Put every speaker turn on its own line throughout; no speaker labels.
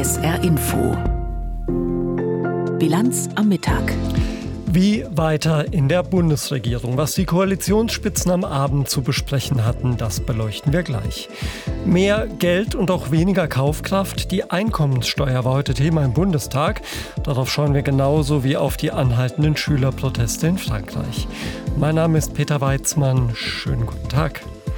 SR Info. Bilanz am Mittag.
Wie weiter in der Bundesregierung? Was die Koalitionsspitzen am Abend zu besprechen hatten, das beleuchten wir gleich. Mehr Geld und auch weniger Kaufkraft. Die Einkommenssteuer war heute Thema im Bundestag. Darauf schauen wir genauso wie auf die anhaltenden Schülerproteste in Frankreich. Mein Name ist Peter Weizmann. Schönen guten Tag.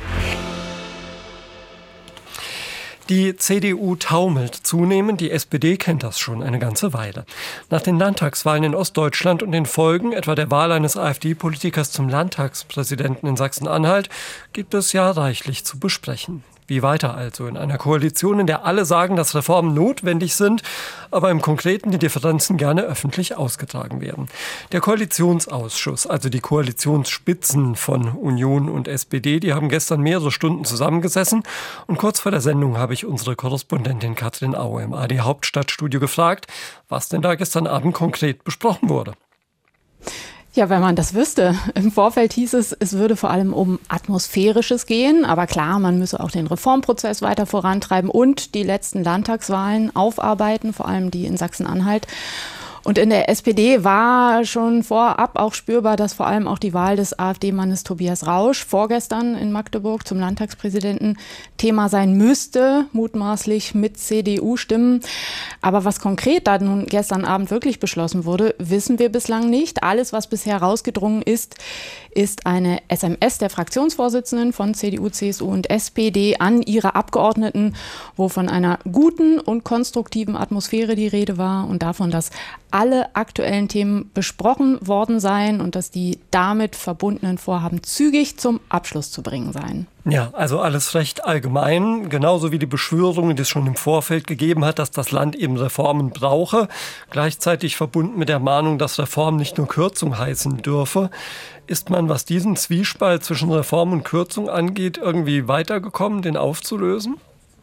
Die CDU taumelt zunehmend, die SPD kennt das schon eine ganze Weile. Nach den Landtagswahlen in Ostdeutschland und den Folgen, etwa der Wahl eines AfD-Politikers zum Landtagspräsidenten in Sachsen-Anhalt, gibt es ja reichlich zu besprechen. Wie weiter also in einer Koalition, in der alle sagen, dass Reformen notwendig sind, aber im Konkreten die Differenzen gerne öffentlich ausgetragen werden. Der Koalitionsausschuss, also die Koalitionsspitzen von Union und SPD, die haben gestern mehrere Stunden zusammengesessen und kurz vor der Sendung habe ich unsere Korrespondentin Katrin Aue im ARD Hauptstadtstudio gefragt, was denn da gestern Abend konkret besprochen wurde.
Ja, wenn man das wüsste. Im Vorfeld hieß es würde vor allem um Atmosphärisches gehen. Aber klar, man müsse auch den Reformprozess weiter vorantreiben und die letzten Landtagswahlen aufarbeiten, vor allem die in Sachsen-Anhalt. Und in der SPD war schon vorab auch spürbar, dass vor allem auch die Wahl des AfD-Mannes Tobias Rausch vorgestern in Magdeburg zum Landtagspräsidenten Thema sein müsste, mutmaßlich mit CDU-Stimmen. Aber was konkret da nun gestern Abend wirklich beschlossen wurde, wissen wir bislang nicht. Alles, was bisher rausgedrungen ist, ist eine SMS der Fraktionsvorsitzenden von CDU, CSU und SPD an ihre Abgeordneten, wo von einer guten und konstruktiven Atmosphäre die Rede war und davon, dass alle aktuellen Themen besprochen worden seien und dass die damit verbundenen Vorhaben zügig zum Abschluss zu bringen seien.
Ja, also alles recht allgemein, genauso wie die Beschwörungen, die es schon im Vorfeld gegeben hat, dass das Land eben Reformen brauche, gleichzeitig verbunden mit der Mahnung, dass Reform nicht nur Kürzung heißen dürfe. Ist man, was diesen Zwiespalt zwischen Reform und Kürzung angeht, irgendwie weitergekommen, den aufzulösen?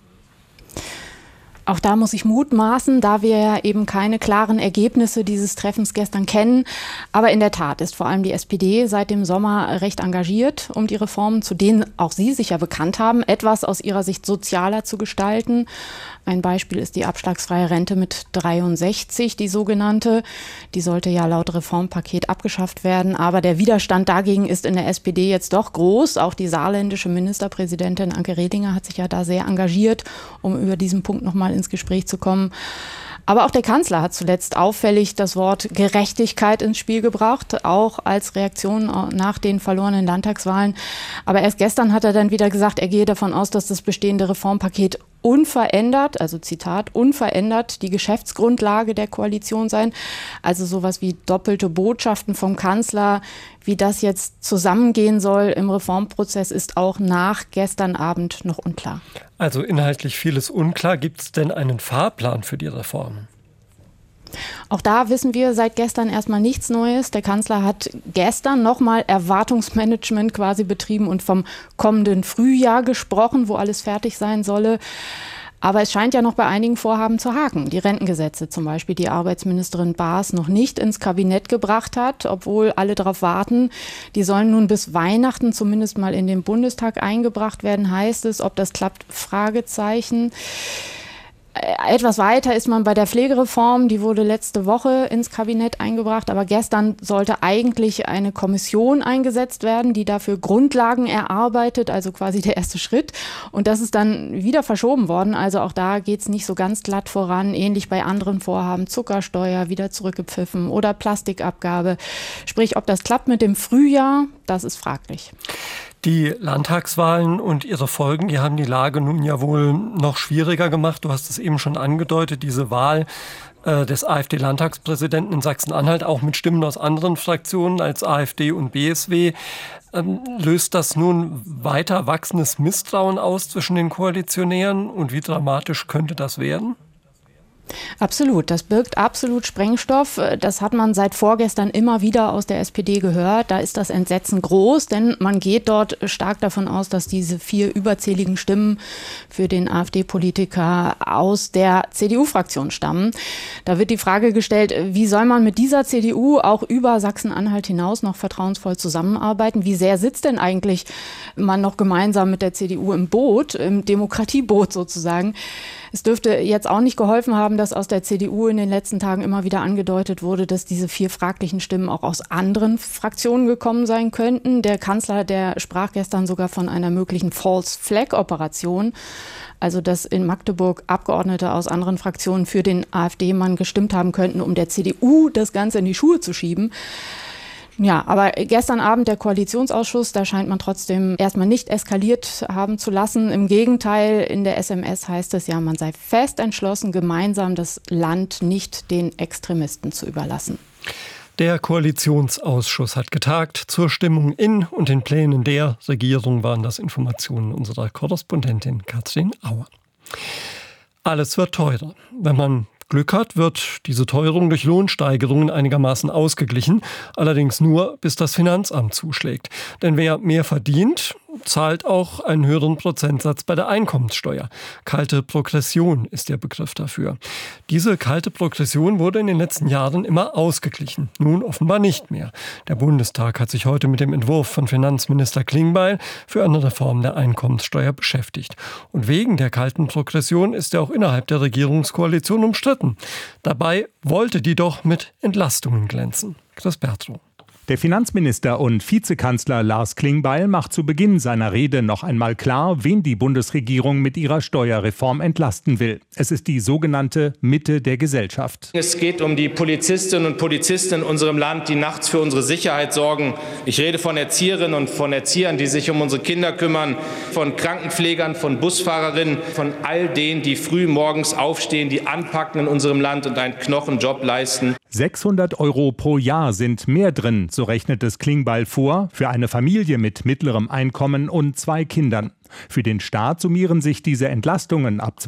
Auch da muss ich mutmaßen, da wir ja eben keine klaren Ergebnisse dieses Treffens gestern kennen. Aber in der Tat ist vor allem die SPD seit dem Sommer recht engagiert, um die Reformen, zu denen auch Sie sich ja bekannt haben, etwas aus ihrer Sicht sozialer zu gestalten. Ein Beispiel ist die abschlagsfreie Rente mit 63, die sogenannte. Die sollte ja laut Reformpaket abgeschafft werden. Aber der Widerstand dagegen ist in der SPD jetzt doch groß. Auch die saarländische Ministerpräsidentin Anke Rehlinger hat sich ja da sehr engagiert, um über diesen Punkt nochmal ins Gespräch zu kommen. Aber auch der Kanzler hat zuletzt auffällig das Wort Gerechtigkeit ins Spiel gebracht, auch als Reaktion nach den verlorenen Landtagswahlen. Aber erst gestern hat er dann wieder gesagt, er gehe davon aus, dass das bestehende Reformpaket unverändert, also Zitat, unverändert die Geschäftsgrundlage der Koalition sein. Also sowas wie doppelte Botschaften vom Kanzler, wie das jetzt zusammengehen soll im Reformprozess, ist auch nach gestern Abend noch unklar.
Also inhaltlich vieles unklar. Gibt es denn einen Fahrplan für die Reformen?
Auch da wissen wir seit gestern erstmal nichts Neues. Der Kanzler hat gestern nochmal Erwartungsmanagement quasi betrieben und vom kommenden Frühjahr gesprochen, wo alles fertig sein solle. Aber es scheint ja noch bei einigen Vorhaben zu haken. Die Rentengesetze zum Beispiel, die Arbeitsministerin Baas noch nicht ins Kabinett gebracht hat, obwohl alle darauf warten. Die sollen nun bis Weihnachten zumindest mal in den Bundestag eingebracht werden, heißt es. Ob das klappt, Fragezeichen. Etwas weiter ist man bei der Pflegereform, die wurde letzte Woche ins Kabinett eingebracht, aber gestern sollte eigentlich eine Kommission eingesetzt werden, die dafür Grundlagen erarbeitet, also quasi der erste Schritt. Und das ist dann wieder verschoben worden, also auch da geht es nicht so ganz glatt voran, ähnlich bei anderen Vorhaben, Zuckersteuer wieder zurückgepfiffen oder Plastikabgabe. Sprich, ob das klappt mit dem Frühjahr, das ist fraglich.
Die Landtagswahlen und ihre Folgen, die haben die Lage nun ja wohl noch schwieriger gemacht. Du hast es eben schon angedeutet, diese Wahl des AfD-Landtagspräsidenten in Sachsen-Anhalt, auch mit Stimmen aus anderen Fraktionen als AfD und BSW. Löst das nun weiter wachsendes Misstrauen aus zwischen den Koalitionären und wie dramatisch könnte das werden?
Absolut, das birgt absolut Sprengstoff. Das hat man seit vorgestern immer wieder aus der SPD gehört. Da ist das Entsetzen groß, denn man geht dort stark davon aus, dass diese 4 überzähligen Stimmen für den AfD-Politiker aus der CDU-Fraktion stammen. Da wird die Frage gestellt, wie soll man mit dieser CDU auch über Sachsen-Anhalt hinaus noch vertrauensvoll zusammenarbeiten? Wie sehr sitzt denn eigentlich man noch gemeinsam mit der CDU im Boot, im Demokratieboot sozusagen? Es dürfte jetzt auch nicht geholfen haben, dass aus der CDU in den letzten Tagen immer wieder angedeutet wurde, dass diese 4 fraglichen Stimmen auch aus anderen Fraktionen gekommen sein könnten. Der Kanzler, der sprach gestern sogar von einer möglichen False-Flag-Operation. Also dass in Magdeburg Abgeordnete aus anderen Fraktionen für den AfD-Mann gestimmt haben könnten, um der CDU das Ganze in die Schuhe zu schieben. Ja, aber gestern Abend der Koalitionsausschuss, da scheint man trotzdem erstmal nicht eskaliert haben zu lassen. Im Gegenteil, in der SMS heißt es ja, man sei fest entschlossen, gemeinsam das Land nicht den Extremisten zu überlassen.
Der Koalitionsausschuss hat getagt. Zur Stimmung in und den Plänen der Regierung waren das Informationen unserer Korrespondentin Katrin Auer. Alles wird teurer. Wenn man Glück hat, wird diese Teuerung durch Lohnsteigerungen einigermaßen ausgeglichen, allerdings nur, bis das Finanzamt zuschlägt. Denn wer mehr verdient, zahlt auch einen höheren Prozentsatz bei der Einkommenssteuer. Kalte Progression ist der Begriff dafür. Diese kalte Progression wurde in den letzten Jahren immer ausgeglichen. Nun offenbar nicht mehr. Der Bundestag hat sich heute mit dem Entwurf von Finanzminister Klingbeil für eine Reform der Einkommenssteuer beschäftigt. Und wegen der kalten Progression ist er auch innerhalb der Regierungskoalition umstritten. Dabei wollte die doch mit Entlastungen glänzen. Chris Bertrow.
Der Finanzminister und Vizekanzler Lars Klingbeil macht zu Beginn seiner Rede noch einmal klar, wen die Bundesregierung mit ihrer Steuerreform entlasten will. Es ist die sogenannte Mitte der Gesellschaft.
Es geht um die Polizistinnen und Polizisten in unserem Land, die nachts für unsere Sicherheit sorgen. Ich rede von Erzieherinnen und von Erziehern, die sich um unsere Kinder kümmern, von Krankenpflegern, von Busfahrerinnen, von all denen, die früh morgens aufstehen, die anpacken in unserem Land und einen Knochenjob leisten.
600 € pro Jahr sind mehr drin, so rechnet es Klingbeil vor, für eine Familie mit mittlerem Einkommen und 2 Kindern. Für den Staat summieren sich diese Entlastungen ab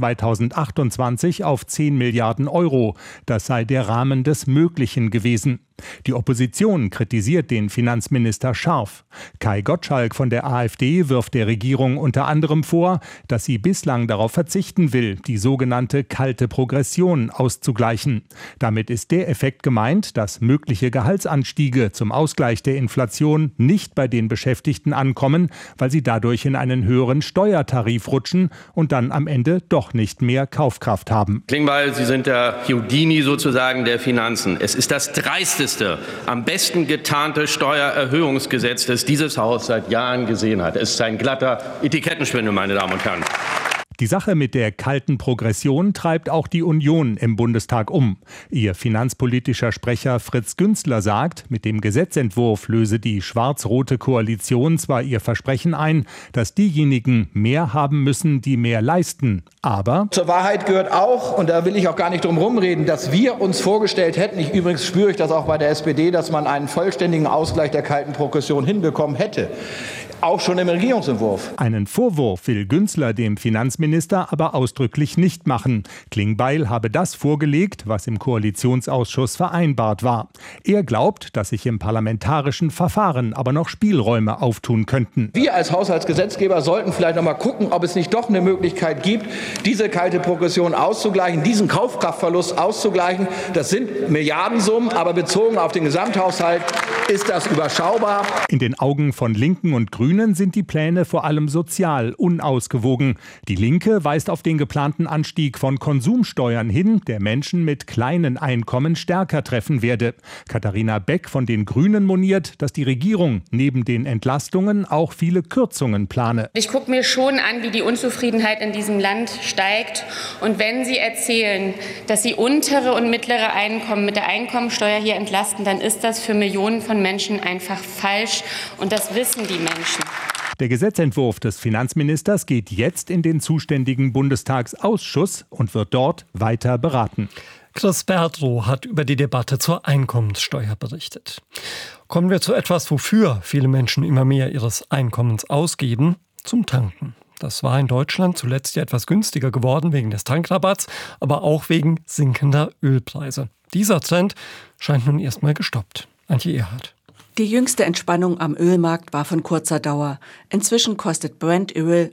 2028 auf 10 Milliarden €. Das sei der Rahmen des Möglichen gewesen. Die Opposition kritisiert den Finanzminister scharf. Kai Gottschalk von der AfD wirft der Regierung unter anderem vor, dass sie bislang darauf verzichten will, die sogenannte kalte Progression auszugleichen. Damit ist der Effekt gemeint, dass mögliche Gehaltsanstiege zum Ausgleich der Inflation nicht bei den Beschäftigten ankommen, weil sie dadurch in einen höheren Steuertarif rutschen und dann am Ende doch nicht mehr Kaufkraft haben.
Klingbeil, Sie sind der Houdini sozusagen der Finanzen. Es ist das dreisteste, am besten getarnte Steuererhöhungsgesetz, das dieses Haus seit Jahren gesehen hat. Es ist ein glatter Etikettenschwindel, meine Damen und Herren.
Die Sache mit der kalten Progression treibt auch die Union im Bundestag um. Ihr finanzpolitischer Sprecher Fritz Günzler sagt, mit dem Gesetzentwurf löse die schwarz-rote Koalition zwar ihr Versprechen ein, dass diejenigen mehr haben müssen, die mehr leisten. Aber
zur Wahrheit gehört auch, und da will ich auch gar nicht drum rumreden, dass wir uns vorgestellt hätten, übrigens spüre ich das auch bei der SPD, dass man einen vollständigen Ausgleich der kalten Progression hinbekommen hätte. Auch schon im Regierungsentwurf.
Einen Vorwurf will Günzler dem Finanzminister aber ausdrücklich nicht machen. Klingbeil habe das vorgelegt, was im Koalitionsausschuss vereinbart war. Er glaubt, dass sich im parlamentarischen Verfahren aber noch Spielräume auftun könnten.
Wir als Haushaltsgesetzgeber sollten vielleicht noch mal gucken, ob es nicht doch eine Möglichkeit gibt, diese kalte Progression auszugleichen, diesen Kaufkraftverlust auszugleichen. Das sind Milliardensummen, aber bezogen auf den Gesamthaushalt ist das überschaubar.
In den Augen von Linken und Grünen sind die Pläne vor allem sozial unausgewogen. Die Linke weist auf den geplanten Anstieg von Konsumsteuern hin, der Menschen mit kleinen Einkommen stärker treffen werde. Katharina Beck von den Grünen moniert, dass die Regierung neben den Entlastungen auch viele Kürzungen plane.
Ich gucke mir schon an, wie die Unzufriedenheit in diesem Land steigt. Und wenn Sie erzählen, dass Sie untere und mittlere Einkommen mit der Einkommensteuer hier entlasten, dann ist das für Millionen von Menschen einfach falsch. Und das wissen die Menschen.
Der Gesetzentwurf des Finanzministers geht jetzt in den zuständigen Bundestagsausschuss und wird dort weiter beraten.
Chris Bertrow hat über die Debatte zur Einkommenssteuer berichtet. Kommen wir zu etwas, wofür viele Menschen immer mehr ihres Einkommens ausgeben: zum Tanken. Das war in Deutschland zuletzt ja etwas günstiger geworden wegen des Tankrabatts, aber auch wegen sinkender Ölpreise. Dieser Trend scheint nun erstmal gestoppt. Antje Erhardt.
Die jüngste Entspannung am Ölmarkt war von kurzer Dauer. Inzwischen kostet Brent-Öl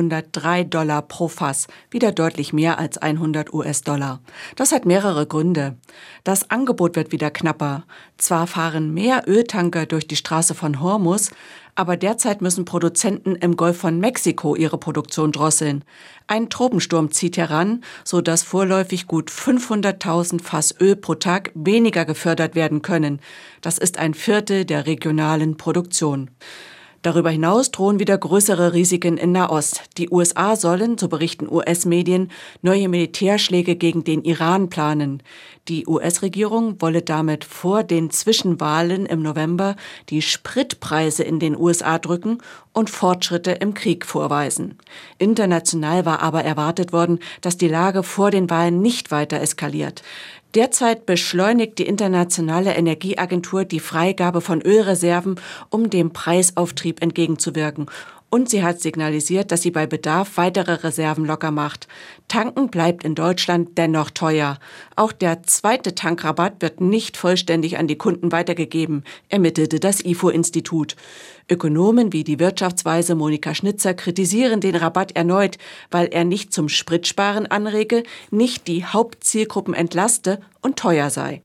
$103 pro Fass, wieder deutlich mehr als 100 US-Dollar. Das hat mehrere Gründe. Das Angebot wird wieder knapper. Zwar fahren mehr Öltanker durch die Straße von Hormuz, Aber derzeit müssen Produzenten im Golf von Mexiko ihre Produktion drosseln. Ein Tropensturm zieht heran, sodass vorläufig gut 500.000 Fass Öl pro Tag weniger gefördert werden können. Das ist ein Viertel der regionalen Produktion. Darüber hinaus drohen wieder größere Risiken in Nahost. Die USA sollen, so berichten US-Medien, neue Militärschläge gegen den Iran planen. Die US-Regierung wolle damit vor den Zwischenwahlen im November die Spritpreise in den USA drücken und Fortschritte im Krieg vorweisen. International war aber erwartet worden, dass die Lage vor den Wahlen nicht weiter eskaliert. Derzeit beschleunigt die Internationale Energieagentur die Freigabe von Ölreserven, um dem Preisauftrieb entgegenzuwirken. Und sie hat signalisiert, dass sie bei Bedarf weitere Reserven locker macht. Tanken bleibt in Deutschland dennoch teuer. Auch der zweite Tankrabatt wird nicht vollständig an die Kunden weitergegeben, ermittelte das IFO-Institut. Ökonomen wie die Wirtschaftsweise Monika Schnitzer kritisieren den Rabatt erneut, weil er nicht zum Spritsparen anrege, nicht die Hauptzielgruppen entlaste und teuer sei.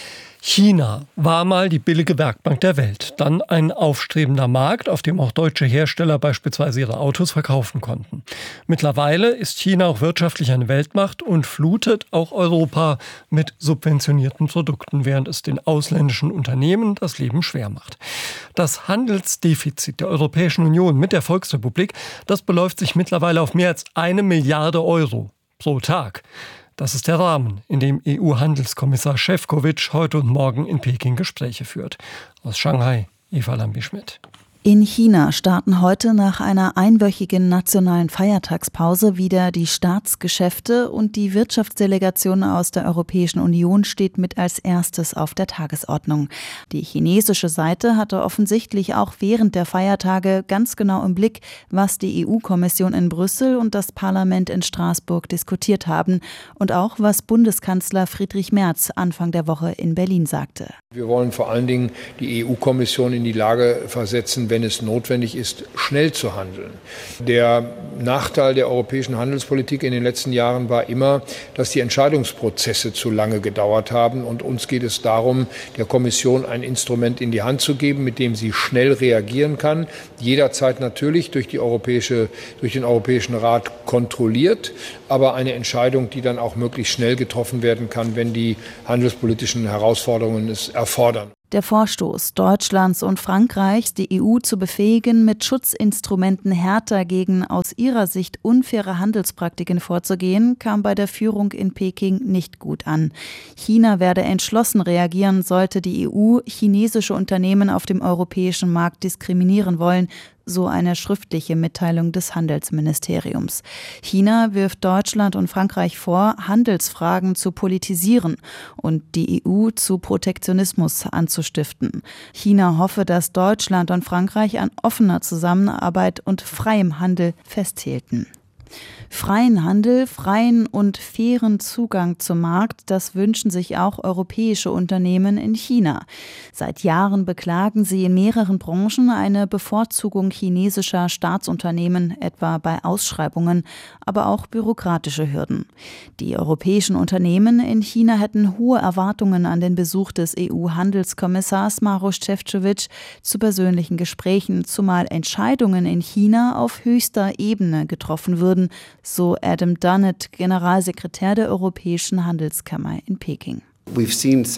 China war mal die billige Werkbank der Welt, dann ein aufstrebender Markt, auf dem auch deutsche Hersteller beispielsweise ihre Autos verkaufen konnten. Mittlerweile ist China auch wirtschaftlich eine Weltmacht und flutet auch Europa mit subventionierten Produkten, während es den ausländischen Unternehmen das Leben schwer macht. Das Handelsdefizit der Europäischen Union mit der Volksrepublik, das beläuft sich mittlerweile auf mehr als 1 Milliarde Euro pro Tag. Das ist der Rahmen, in dem EU-Handelskommissar Šefčovič heute und morgen in Peking Gespräche führt. Aus Shanghai, Eva Lambi-Schmidt.
In China starten heute nach einer einwöchigen nationalen Feiertagspause wieder die Staatsgeschäfte und die Wirtschaftsdelegation aus der Europäischen Union steht mit als erstes auf der Tagesordnung. Die chinesische Seite hatte offensichtlich auch während der Feiertage ganz genau im Blick, was die EU-Kommission in Brüssel und das Parlament in Straßburg diskutiert haben und auch, was Bundeskanzler Friedrich Merz Anfang der Woche in Berlin sagte.
Wir wollen vor allen Dingen die EU-Kommission in die Lage versetzen, wenn es notwendig ist, schnell zu handeln. Der Nachteil der europäischen Handelspolitik in den letzten Jahren war immer, dass die Entscheidungsprozesse zu lange gedauert haben. Und uns geht es darum, der Kommission ein Instrument in die Hand zu geben, mit dem sie schnell reagieren kann. Jederzeit natürlich durch den Europäischen Rat kontrolliert, aber eine Entscheidung, die dann auch möglichst schnell getroffen werden kann, wenn die handelspolitischen Herausforderungen es erfordern.
Der Vorstoß Deutschlands und Frankreichs, die EU zu befähigen, mit Schutzinstrumenten härter gegen aus ihrer Sicht unfaire Handelspraktiken vorzugehen, kam bei der Führung in Peking nicht gut an. China werde entschlossen reagieren, sollte die EU chinesische Unternehmen auf dem europäischen Markt diskriminieren wollen, so eine schriftliche Mitteilung des Handelsministeriums. China wirft Deutschland und Frankreich vor, Handelsfragen zu politisieren und die EU zu Protektionismus anzustiften. China hoffe, dass Deutschland und Frankreich an offener Zusammenarbeit und freiem Handel festhielten. Freien Handel, freien und fairen Zugang zum Markt, das wünschen sich auch europäische Unternehmen in China. Seit Jahren beklagen sie in mehreren Branchen eine Bevorzugung chinesischer Staatsunternehmen, etwa bei Ausschreibungen, aber auch bürokratische Hürden. Die europäischen Unternehmen in China hätten hohe Erwartungen an den Besuch des EU-Handelskommissars Maroš Šefčovič zu persönlichen Gesprächen, zumal Entscheidungen in China auf höchster Ebene getroffen würden, so Adam Dunnett, Generalsekretär der Europäischen Handelskammer in Peking. Laut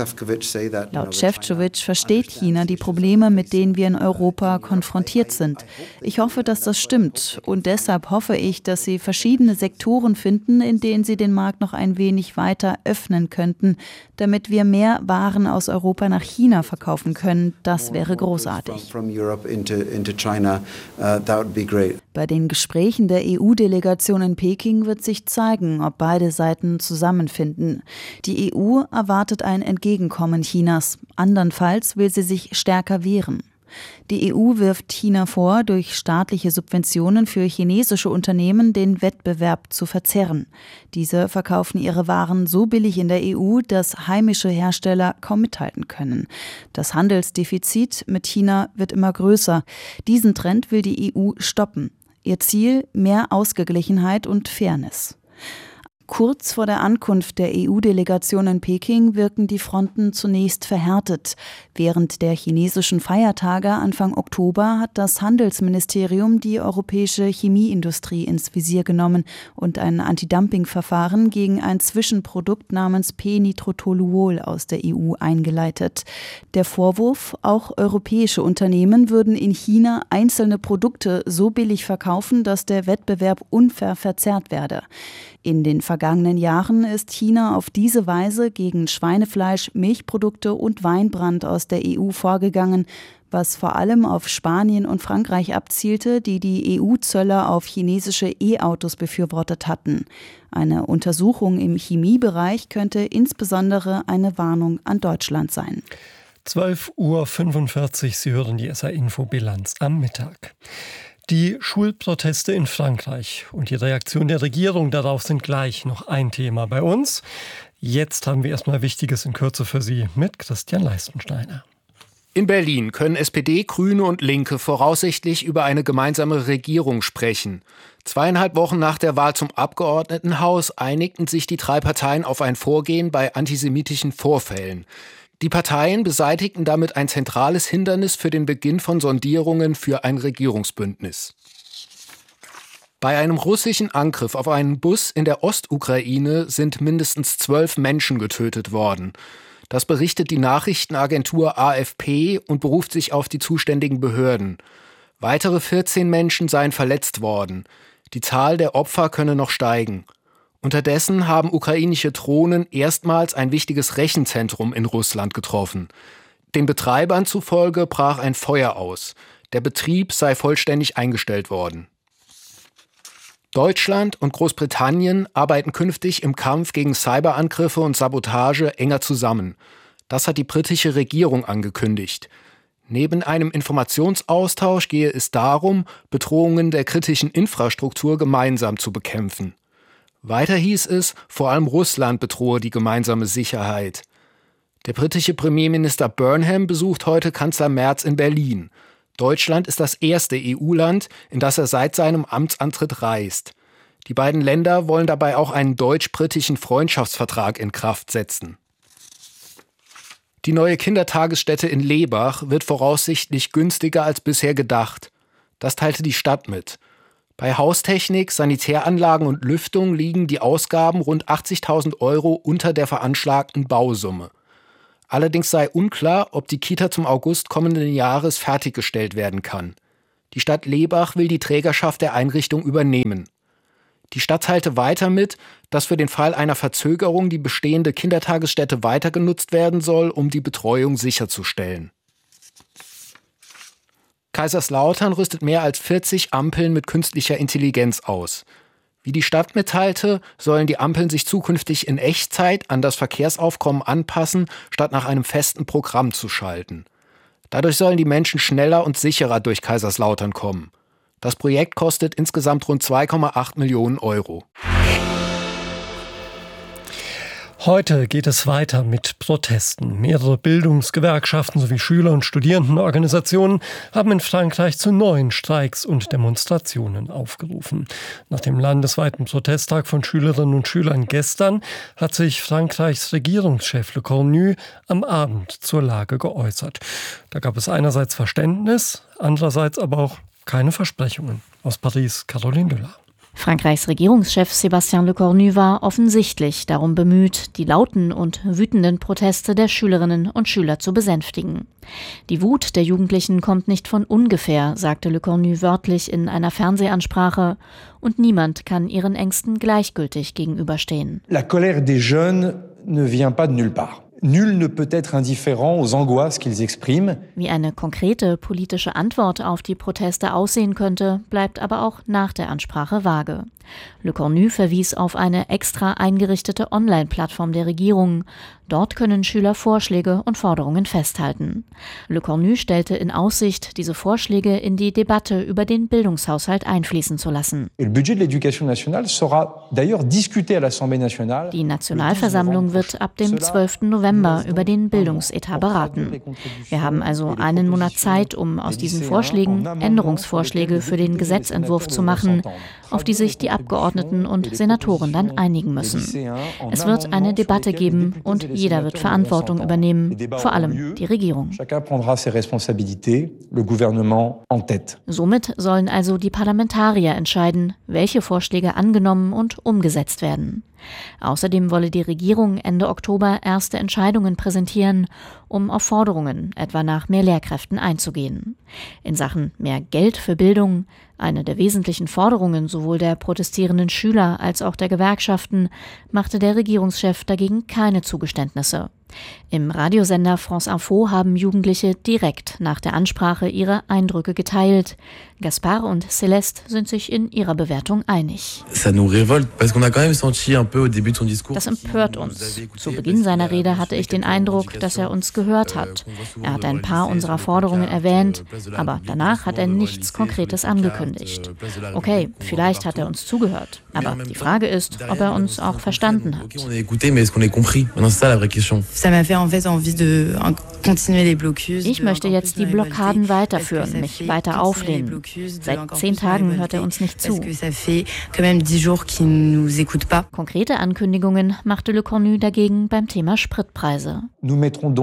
Šefčovič versteht China die Probleme, mit denen wir in Europa konfrontiert sind. Ich hoffe, dass das stimmt. Und deshalb hoffe ich, dass sie verschiedene Sektoren finden, in denen sie den Markt noch ein wenig weiter öffnen könnten, damit wir mehr Waren aus Europa nach China verkaufen können. Das wäre großartig. Bei den Gesprächen der EU-Delegation in Peking wird sich zeigen, ob beide Seiten zusammenfinden. Die EU erwartet ein Entgegenkommen Chinas. Andernfalls will sie sich stärker wehren. Die EU wirft China vor, durch staatliche Subventionen für chinesische Unternehmen den Wettbewerb zu verzerren. Diese verkaufen ihre Waren so billig in der EU, dass heimische Hersteller kaum mithalten können. Das Handelsdefizit mit China wird immer größer. Diesen Trend will die EU stoppen. Ihr Ziel: mehr Ausgeglichenheit und Fairness. Kurz vor der Ankunft der EU-Delegation in Peking wirken die Fronten zunächst verhärtet. Während der chinesischen Feiertage Anfang Oktober hat das Handelsministerium die europäische Chemieindustrie ins Visier genommen und ein Antidumpingverfahren gegen ein Zwischenprodukt namens P-Nitrotoluol aus der EU eingeleitet. Der Vorwurf, auch europäische Unternehmen würden in China einzelne Produkte so billig verkaufen, dass der Wettbewerb unfair verzerrt werde. In den vergangenen Jahren ist China auf diese Weise gegen Schweinefleisch, Milchprodukte und Weinbrand aus der EU vorgegangen, was vor allem auf Spanien und Frankreich abzielte, die die EU-Zölle auf chinesische E-Autos befürwortet hatten. Eine Untersuchung im Chemiebereich könnte insbesondere eine Warnung an Deutschland sein.
12:45 Uhr, Sie hören die SR-Info-Bilanz am Mittag. Die Schulproteste in Frankreich und die Reaktion der Regierung darauf sind gleich noch ein Thema bei uns. Jetzt haben wir erstmal Wichtiges in Kürze für Sie mit Christian Leistensteiner.
In Berlin können SPD, Grüne und Linke voraussichtlich über eine gemeinsame Regierung sprechen. 2,5 Wochen nach der Wahl zum Abgeordnetenhaus einigten sich die 3 Parteien auf ein Vorgehen bei antisemitischen Vorfällen. Die Parteien beseitigten damit ein zentrales Hindernis für den Beginn von Sondierungen für ein Regierungsbündnis. Bei einem russischen Angriff auf einen Bus in der Ostukraine sind mindestens 12 Menschen getötet worden. Das berichtet die Nachrichtenagentur AFP und beruft sich auf die zuständigen Behörden. Weitere 14 Menschen seien verletzt worden. Die Zahl der Opfer könne noch steigen. Unterdessen haben ukrainische Drohnen erstmals ein wichtiges Rechenzentrum in Russland getroffen. Den Betreibern zufolge brach ein Feuer aus. Der Betrieb sei vollständig eingestellt worden. Deutschland und Großbritannien arbeiten künftig im Kampf gegen Cyberangriffe und Sabotage enger zusammen. Das hat die britische Regierung angekündigt. Neben einem Informationsaustausch gehe es darum, Bedrohungen der kritischen Infrastruktur gemeinsam zu bekämpfen. Weiter hieß es, vor allem Russland bedrohe die gemeinsame Sicherheit. Der britische Premierminister Burnham besucht heute Kanzler Merz in Berlin. Deutschland ist das erste EU-Land, in das er seit seinem Amtsantritt reist. Die beiden Länder wollen dabei auch einen deutsch-britischen Freundschaftsvertrag in Kraft setzen. Die neue Kindertagesstätte in Lebach wird voraussichtlich günstiger als bisher gedacht. Das teilte die Stadt mit. Bei Haustechnik, Sanitäranlagen und Lüftung liegen die Ausgaben rund 80.000 € unter der veranschlagten Bausumme. Allerdings sei unklar, ob die Kita zum August kommenden Jahres fertiggestellt werden kann. Die Stadt Lebach will die Trägerschaft der Einrichtung übernehmen. Die Stadt teilte weiter mit, dass für den Fall einer Verzögerung die bestehende Kindertagesstätte weiter genutzt werden soll, um die Betreuung sicherzustellen. Kaiserslautern rüstet mehr als 40 Ampeln mit künstlicher Intelligenz aus. Wie die Stadt mitteilte, sollen die Ampeln sich zukünftig in Echtzeit an das Verkehrsaufkommen anpassen, statt nach einem festen Programm zu schalten. Dadurch sollen die Menschen schneller und sicherer durch Kaiserslautern kommen. Das Projekt kostet insgesamt rund 2,8 Millionen €.
Heute geht es weiter mit Protesten. Mehrere Bildungsgewerkschaften sowie Schüler- und Studierendenorganisationen haben in Frankreich zu neuen Streiks und Demonstrationen aufgerufen. Nach dem landesweiten Protesttag von Schülerinnen und Schülern gestern hat sich Frankreichs Regierungschef Le Cornu am Abend zur Lage geäußert. Da gab es einerseits Verständnis, andererseits aber auch keine Versprechungen. Aus Paris, Caroline Düller.
Frankreichs Regierungschef Sébastien Le Cornu war offensichtlich darum bemüht, die lauten und wütenden Proteste der Schülerinnen und Schüler zu besänftigen. Die Wut der Jugendlichen kommt nicht von ungefähr, sagte Le Cornu wörtlich in einer Fernsehansprache, und niemand kann ihren Ängsten gleichgültig gegenüberstehen.
La colère des jeunes ne vient pas de nulle part. Nul ne peut être indifférent aux angoisses qu'ils expriment.
Wie eine konkrete politische Antwort auf die Proteste aussehen könnte, bleibt aber auch nach der Ansprache vage. Le Cornu verwies auf eine extra eingerichtete Online-Plattform der Regierung. Dort können Schüler Vorschläge und Forderungen festhalten. Le Cornu stellte in Aussicht, diese Vorschläge in die Debatte über den Bildungshaushalt einfließen zu lassen. Die Nationalversammlung wird ab dem 12. November über den Bildungsetat beraten. Wir haben also einen Monat Zeit, um aus diesen Vorschlägen Änderungsvorschläge für den Gesetzentwurf zu machen, auf die sich die Abgeordneten und Senatoren dann einigen müssen. Es wird eine Debatte geben und jeder wird Verantwortung übernehmen, vor allem die Regierung. Somit sollen also die Parlamentarier entscheiden, welche Vorschläge angenommen und umgesetzt werden. Außerdem wolle die Regierung Ende Oktober erste Entscheidungen präsentieren, um auf Forderungen, etwa nach mehr Lehrkräften, einzugehen. In Sachen mehr Geld für Bildung, eine der wesentlichen Forderungen sowohl der protestierenden Schüler als auch der Gewerkschaften, machte der Regierungschef dagegen keine Zugeständnisse. Im Radiosender France Info haben Jugendliche direkt nach der Ansprache ihre Eindrücke geteilt. Gaspard und Céleste sind sich in ihrer Bewertung einig. Das empört uns. Zu Beginn seiner Rede hatte ich den Eindruck, dass er uns gehört hat. Er hat ein paar unserer Forderungen erwähnt, aber danach hat er nichts Konkretes angekündigt. Okay, vielleicht hat er uns zugehört, aber die Frage ist, ob er uns auch verstanden hat. Ich möchte jetzt die Blockaden weiterführen, mich weiter auflehnen. Seit 10 Tagen hört er uns nicht zu. Konkrete Ankündigungen machte Le Cornu dagegen beim Thema Spritpreise. Wir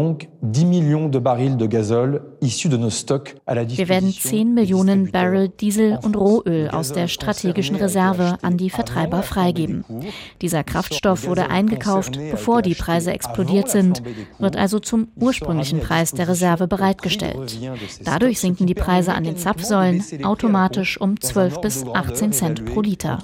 werden 10 Millionen Barrel Diesel und Rohöl aus der strategischen Reserve an die Vertreiber freigeben. Dieser Kraftstoff wurde eingekauft, bevor die Preise explodiert sind, wird also zum ursprünglichen Preis der Reserve bereitgestellt. Dadurch sinken die Preise an den Zapfsäulen automatisch um 12 bis 18 Cent pro Liter.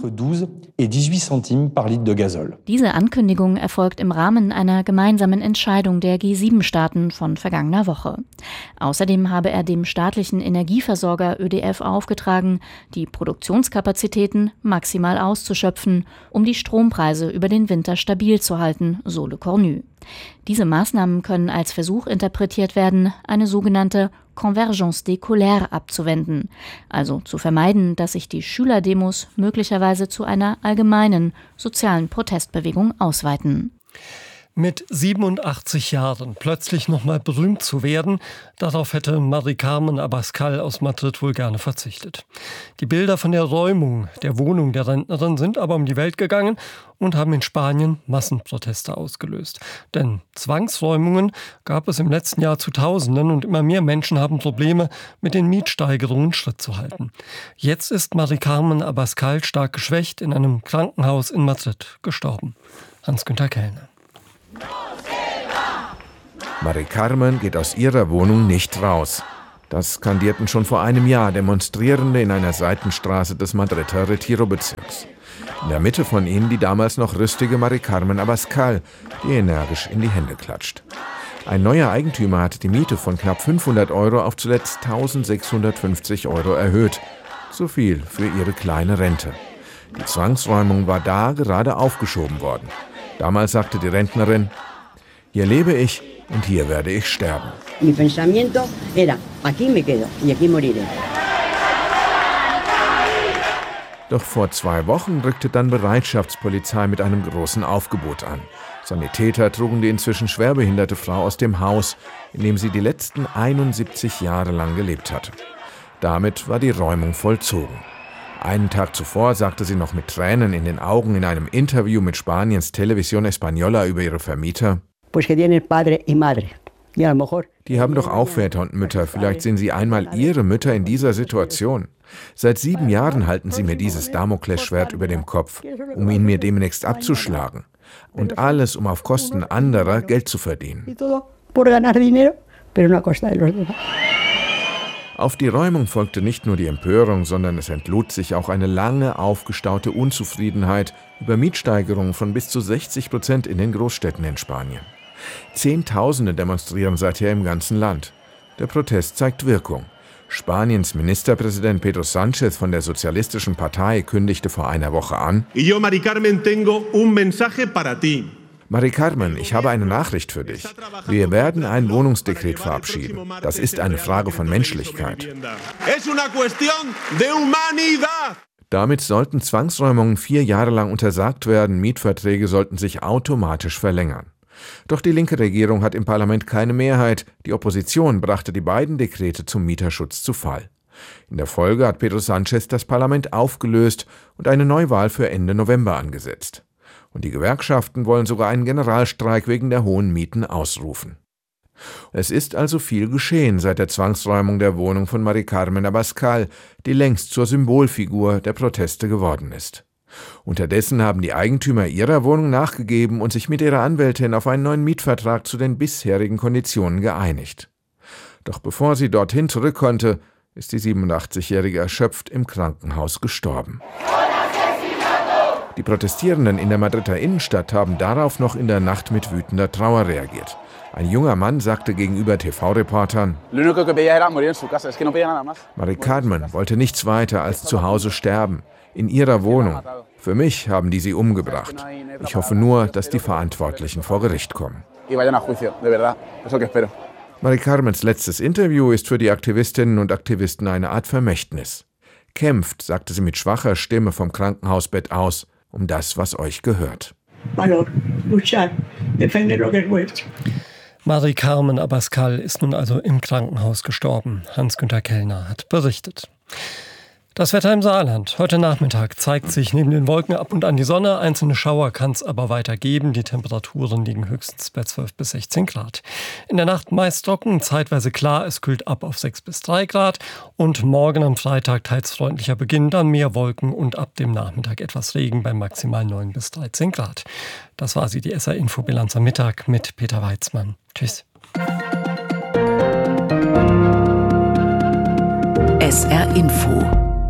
Diese Ankündigung erfolgt im Rahmen einer gemeinsamen Entscheidung der G7-Staaten von vergangener Woche. Außerdem habe er dem staatlichen Energieversorger ÖDF aufgetragen, die Produktionskapazitäten maximal auszuschöpfen, um die Strompreise über den Winter stabil zu halten, so Le Cornu. Diese Maßnahmen können als Versuch interpretiert werden, eine sogenannte Convergence des Colères abzuwenden, also zu vermeiden, dass sich die Schülerdemos möglicherweise zu einer allgemeinen sozialen Protestbewegung ausweiten.
Mit 87 Jahren plötzlich nochmal berühmt zu werden, darauf hätte Mari-Carmen Abascal aus Madrid wohl gerne verzichtet. Die Bilder von der Räumung der Wohnung der Rentnerin sind aber um die Welt gegangen und haben in Spanien Massenproteste ausgelöst. Denn Zwangsräumungen gab es im letzten Jahr zu Tausenden und immer mehr Menschen haben Probleme, mit den Mietsteigerungen Schritt zu halten. Jetzt ist Mari-Carmen Abascal stark geschwächt in einem Krankenhaus in Madrid gestorben. Hans-Günther Kellner.
Mari-Carmen geht aus ihrer Wohnung nicht raus. Das skandierten schon vor einem Jahr Demonstrierende in einer Seitenstraße des Madrider Retiro-Bezirks. In der Mitte von ihnen die damals noch rüstige Mari-Carmen Abascal, die energisch in die Hände klatscht. Ein neuer Eigentümer hat die Miete von knapp 500 € auf zuletzt 1.650 € erhöht. So viel für ihre kleine Rente. Die Zwangsräumung war da gerade aufgeschoben worden. Damals sagte die Rentnerin: Hier lebe ich und hier werde ich sterben. Mi pensamiento era, aquí me quedo y aquí moriré. Doch vor 2 Wochen rückte dann Bereitschaftspolizei mit einem großen Aufgebot an. Sanitäter trugen die inzwischen schwerbehinderte Frau aus dem Haus, in dem sie die letzten 71 Jahre lang gelebt hatte. Damit war die Räumung vollzogen. Einen Tag zuvor sagte sie noch mit Tränen in den Augen in einem Interview mit Spaniens Televisión Española über ihre Vermieter: Die haben doch auch Väter und Mütter, vielleicht sehen sie einmal ihre Mütter in dieser Situation. Seit 7 Jahren halten sie mir dieses Damoklesschwert über dem Kopf, um ihn mir demnächst abzuschlagen. Und alles, um auf Kosten anderer Geld zu verdienen. Auf die Räumung folgte nicht nur die Empörung, sondern es entlud sich auch eine lange aufgestaute Unzufriedenheit über Mietsteigerungen von bis zu 60% in den Großstädten in Spanien. Zehntausende demonstrieren seither im ganzen Land. Der Protest zeigt Wirkung. Spaniens Ministerpräsident Pedro Sánchez von der Sozialistischen Partei kündigte vor einer Woche an: Mari-Carmen, ich habe eine Nachricht für dich. Wir werden ein Wohnungsdekret verabschieden. Das ist eine Frage von Menschlichkeit. Damit sollten Zwangsräumungen 4 Jahre lang untersagt werden, Mietverträge sollten sich automatisch verlängern. Doch die linke Regierung hat im Parlament keine Mehrheit. Die Opposition brachte die beiden Dekrete zum Mieterschutz zu Fall. In der Folge hat Pedro Sánchez das Parlament aufgelöst und eine Neuwahl für Ende November angesetzt. Und die Gewerkschaften wollen sogar einen Generalstreik wegen der hohen Mieten ausrufen. Es ist also viel geschehen seit der Zwangsräumung der Wohnung von Mari-Carmen Abascal, die längst zur Symbolfigur der Proteste geworden ist. Unterdessen haben die Eigentümer ihrer Wohnung nachgegeben und sich mit ihrer Anwältin auf einen neuen Mietvertrag zu den bisherigen Konditionen geeinigt. Doch bevor sie dorthin zurück konnte, ist die 87-Jährige erschöpft im Krankenhaus gestorben. Die Protestierenden in der Madrider Innenstadt haben darauf noch in der Nacht mit wütender Trauer reagiert. Ein junger Mann sagte gegenüber TV-Reportern, Mari-Carmen wollte nichts weiter als zu Hause sterben, in ihrer Wohnung. Für mich haben die sie umgebracht. Ich hoffe nur, dass die Verantwortlichen vor Gericht kommen. Mari-Carmens letztes Interview ist für die Aktivistinnen und Aktivisten eine Art Vermächtnis. Kämpft, sagte sie mit schwacher Stimme vom Krankenhausbett aus, um das, was euch gehört.
Mari-Carmen Abascal ist nun also im Krankenhaus gestorben. Hans-Günther Kellner hat berichtet. Das Wetter im Saarland. Heute Nachmittag zeigt sich neben den Wolken ab und an die Sonne. Einzelne Schauer kann es aber weiter geben. Die Temperaturen liegen höchstens bei 12 bis 16 Grad. In der Nacht meist trocken, zeitweise klar. Es kühlt ab auf 6 bis 3 Grad. Und morgen am Freitag teils freundlicher Beginn, dann mehr Wolken und ab dem Nachmittag etwas Regen bei maximal 9 bis 13 Grad. Das war sie, die SR-Info-Bilanz am Mittag mit Peter Weizmann. Tschüss.
SR-Info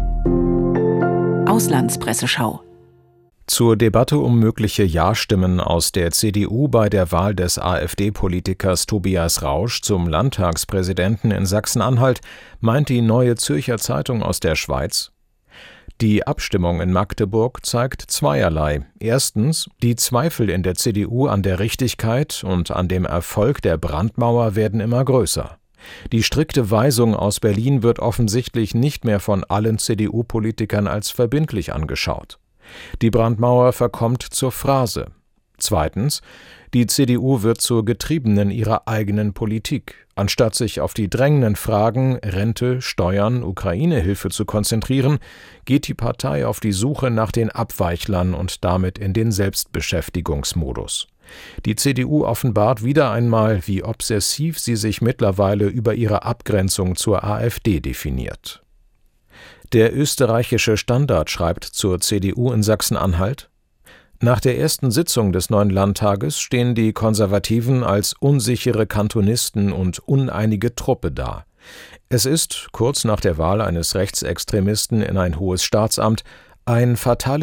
Auslandspresseschau.
Zur Debatte um mögliche Ja-Stimmen aus der CDU bei der Wahl des AfD-Politikers Tobias Rausch zum Landtagspräsidenten in Sachsen-Anhalt meint die Neue Zürcher Zeitung aus der Schweiz: Die Abstimmung in Magdeburg zeigt zweierlei. Erstens, die Zweifel in der CDU an der Richtigkeit und an dem Erfolg der Brandmauer werden immer größer. Die strikte Weisung aus Berlin wird offensichtlich nicht mehr von allen CDU-Politikern als verbindlich angeschaut. Die Brandmauer verkommt zur Phrase. Zweitens, die CDU wird zur Getriebenen ihrer eigenen Politik. Anstatt sich auf die drängenden Fragen Rente, Steuern, Ukraine-Hilfe zu konzentrieren, geht die Partei auf die Suche nach den Abweichlern und damit in den Selbstbeschäftigungsmodus. Die CDU offenbart wieder einmal, wie obsessiv sie sich mittlerweile über ihre Abgrenzung zur AfD definiert. Der österreichische Standard schreibt zur CDU in Sachsen-Anhalt: Nach der ersten Sitzung des neuen Landtages stehen die Konservativen als unsichere Kantonisten und uneinige Truppe da. Es ist, kurz nach der Wahl eines Rechtsextremisten in ein hohes Staatsamt, ein fatales